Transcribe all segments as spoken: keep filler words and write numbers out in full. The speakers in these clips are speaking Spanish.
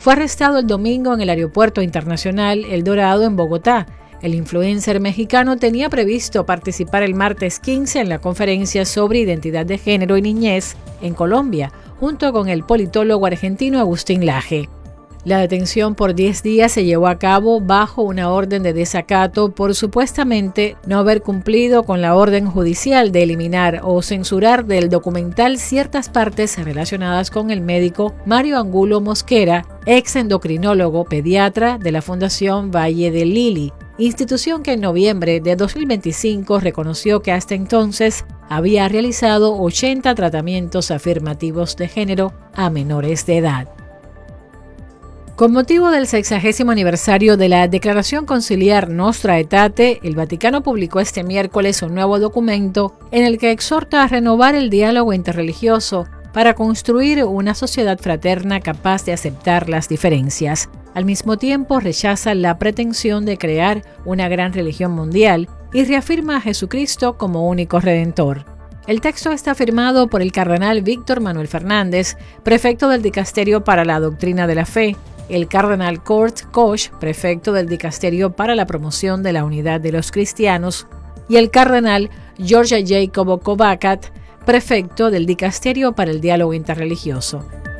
fue arrestado el domingo en el Aeropuerto Internacional El Dorado en Bogotá. El influencer mexicano tenía previsto participar el martes quince en la conferencia sobre identidad de género y niñez en Colombia, junto con el politólogo argentino Agustín Laje. La detención por diez días se llevó a cabo bajo una orden de desacato por supuestamente no haber cumplido con la orden judicial de eliminar o censurar del documental ciertas partes relacionadas con el médico Mario Angulo Mosquera, ex endocrinólogo pediatra de la Fundación Valle del Lili, institución que en noviembre de dos mil veinticinco reconoció que hasta entonces había realizado ochenta tratamientos afirmativos de género a menores de edad. Con motivo del sexagésimo aniversario de la Declaración Conciliar Nostra Aetate, el Vaticano publicó este miércoles un nuevo documento en el que exhorta a renovar el diálogo interreligioso para construir una sociedad fraterna capaz de aceptar las diferencias. Al mismo tiempo, rechaza la pretensión de crear una gran religión mundial y reafirma a Jesucristo como único redentor. El texto está firmado por el cardenal Víctor Manuel Fernández, prefecto del Dicasterio para la Doctrina de la Fe, el cardenal Kurt Koch, prefecto del Dicasterio para la Promoción de la Unidad de los Cristianos, y el cardenal George Jacobo Kovacat, prefecto del Dicasterio para el Diálogo Interreligioso.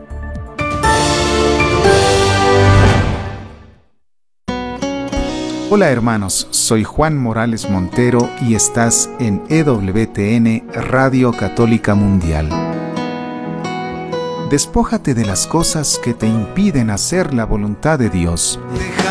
Hola hermanos, soy Juan Morales Montero y estás en E W T N Radio Católica Mundial. Despójate de las cosas que te impiden hacer la voluntad de Dios.